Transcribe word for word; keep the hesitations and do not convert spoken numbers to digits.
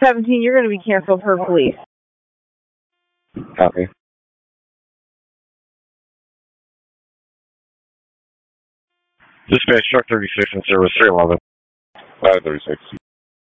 seventeen, you're going to be canceled for police. Copy. Dispatch truck thirty-six in service three eleven. five thirty-six.